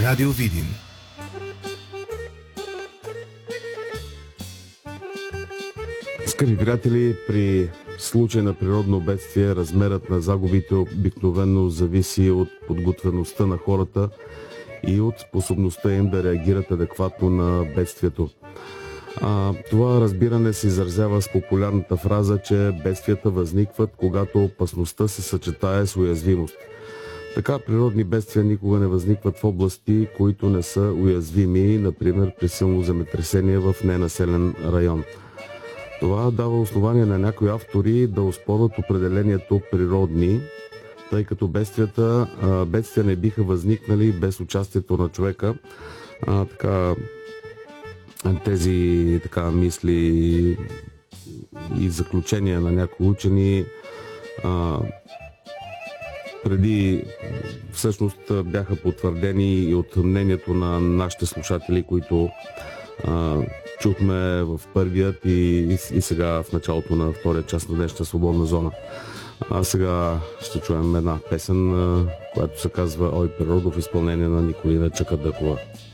Радио Видин. Скъпи приятели, при случай на природно бедствие размерът на загубите обикновено зависи от подготвеността на хората и от способността им да реагират адекватно на бедствието. Това разбиране се изразява с популярната фраза, че бедствията възникват, когато опасността се съчетае с уязвимост. Така природни бедствия никога не възникват в области, които не са уязвими, например при силно земетресение в ненаселен район. Това дава основание на някои автори да оспорват определението природни, тъй като бедствия не биха възникнали без участието на човека. Тези мисли и заключения на някои учени преди всъщност бяха потвърдени и от мнението на нашите слушатели, които чухме в първият и сега в началото на втория част на днешната свободна зона. А сега ще чуем една песен, която се казва "Ой, природа", в изпълнение на Николина Чакърдъкова.